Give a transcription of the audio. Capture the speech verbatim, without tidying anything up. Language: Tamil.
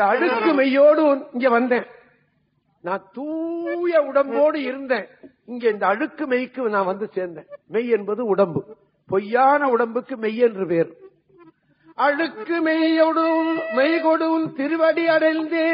இந்த அழுக்கு மெய்யோடு இங்க வந்தேன். நான் தூய உடம்போடு இருந்தேன். இங்க இந்த அழுக்கு மெய்க்கு நான் வந்து சேர்ந்தேன். மெய் என்பது உடம்பு. பொய்யான உடம்புக்கு மெய் என்று பேர். அழுக்கு மெய்யோடு மெய் கொடு திருவடி அடைந்தேன்.